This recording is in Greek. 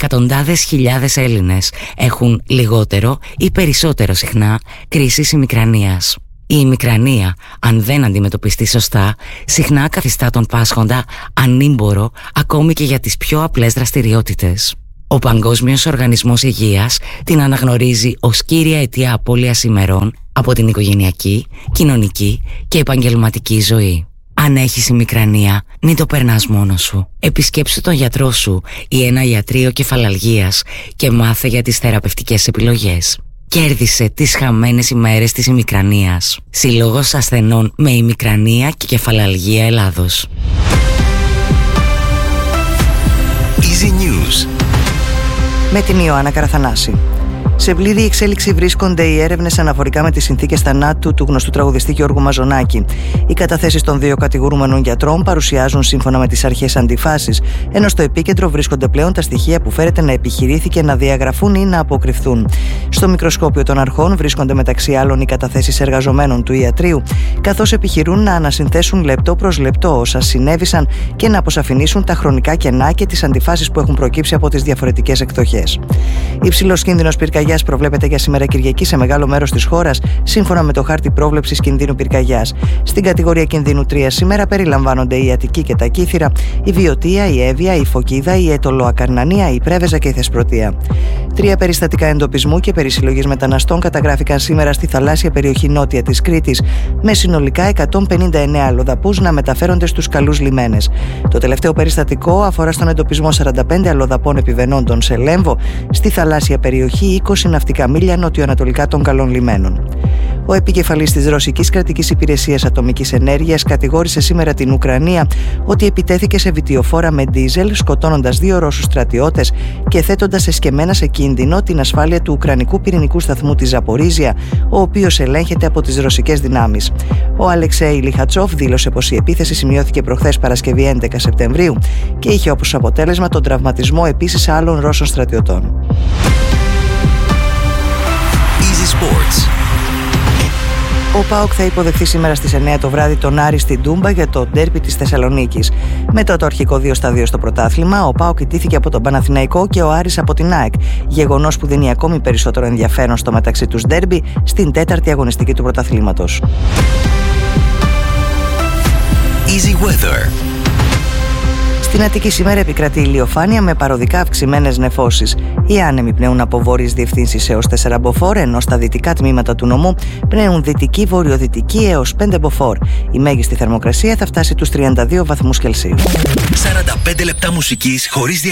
εκατοντάδες χιλιάδες Έλληνες έχουν λιγότερο ή περισσότερο συχνά κρίσεις ημικρανίας. Η ημικρανία, αν δεν αντιμετωπιστεί σωστά, συχνά καθιστά τον πάσχοντα ανήμπορο ακόμη και για τις πιο απλές δραστηριότητες. Ο Παγκόσμιος Οργανισμός Υγείας την αναγνωρίζει ως κύρια αιτία απώλειας ημερών από την οικογενειακή, κοινωνική και επαγγελματική ζωή. Αν έχεις ημικρανία, μην το περνάς μόνος σου. Επισκέψου τον γιατρό σου ή ένα ιατρείο κεφαλαλγίας και μάθε για τις θεραπευτικές επιλογές. Κέρδισε τις χαμένες ημέρες της ημικρανίας. Σύλλογος Ασθενών με Ημικρανία και Κεφαλαλγία Ελλάδος. Easy News με την Ιωάννα Καραθανάση. Σε πλήρη εξέλιξη βρίσκονται οι έρευνες αναφορικά με τις συνθήκες θανάτου του γνωστού τραγουδιστή Γιώργου Μαζονάκη. Οι καταθέσεις των δύο κατηγορούμενων γιατρών παρουσιάζουν σύμφωνα με τις αρχές αντιφάσεις, ενώ στο επίκεντρο βρίσκονται πλέον τα στοιχεία που φέρεται να επιχειρήθηκε να διαγραφούν ή να αποκρυφθούν. Στο μικροσκόπιο των αρχών βρίσκονται μεταξύ άλλων οι καταθέσεις εργαζομένων του ιατρείου, καθώς επιχειρούν να ανασυνθέσουν λεπτό προς λεπτό όσα συνέβησαν και να αποσαφηνίσουν τα χρονικά κενά και τις αντιφάσεις που έχουν προκύψει από τις διαφορετικές εκδοχές. Υψηλός κίνδυνος πυρκαγιάς προβλέπεται για σήμερα Κυριακή σε μεγάλο μέρος της χώρας, σύμφωνα με το χάρτη πρόβλεψης κινδύνου πυρκαγιάς. Στην κατηγορία κινδύνου 3 σήμερα περιλαμβάνονται η Αττική και τα Κύθυρα, η Βιωτία, η Εύβοια, η Φωκίδα, η Αιτωλοακαρνανία, η Πρέβεζα και η Θεσπρωτεία. 3 περιστατικά εντοπισμού και περισυλλογής μεταναστών καταγράφηκαν σήμερα στη θαλάσσια περιοχή νότια της Κρήτης, με συνολικά 159 αλλοδαπούς να μεταφέρονται στους καλούς λιμένες. Το τελευταίο περιστατικό αφορά στον εντοπισμό 45 αλλοδαπών επιβαινόντων σε Λέμβο, στη θαλάσσια περιοχή 20 ναυτικά μίλια νοτιοανατολικά των καλών λιμένων. Ο επικεφαλής της Ρωσικής Κρατικής Υπηρεσίας Ατομικής Ενέργειας κατηγόρησε σήμερα την Ουκρανία ότι επιτέθηκε σε βιτιοφόρα με ντίζελ, σκοτώνοντας 2 Ρώσους στρατιώτες και θέτοντας εσκεμμένα σε κίνδυνο την ασφάλεια του Ουκρανικού πυρηνικού σταθμού της Ζαπορίζια, ο οποίος ελέγχεται από τις ρωσικές δυνάμεις. Ο Αλεξέη Λιχατσόφ δήλωσε πως η επίθεση σημειώθηκε προχθές Παρασκευή 11 Σεπτεμβρίου και είχε όπως αποτέλεσμα τον τραυματισμό επίσης άλλων Ρώσων στρατιωτών. Sports. Ο ΠΑΟΚ θα υποδεχθεί σήμερα στις 9 το βράδυ τον Άρη στην Τούμπα για το ντέρμπι της Θεσσαλονίκης. Μετά το αρχικό 2-2 στο πρωτάθλημα, ο ΠΑΟΚ ιτήθηκε από τον Παναθηναϊκό και ο Άρης από την ΑΕΚ. Γεγονός που δίνει ακόμη περισσότερο ενδιαφέρον στο μεταξύ τους ντέρμπι στην 4η αγωνιστική του πρωταθλήματος. Easy Weather. Στην Αττική σήμερα επικρατεί ηλιοφάνεια με παροδικά αυξημένες νεφώσεις. Οι άνεμοι πνέουν από βόρειες διευθύνσεις έως 4 μποφόρ, ενώ στα δυτικά τμήματα του νομού πνέουν δυτική βορειοδυτική έως 5 μποφόρ. Η μέγιστη θερμοκρασία θα φτάσει τους 32 βαθμούς Κελσίου. 45 λεπτά μουσικής χωρίς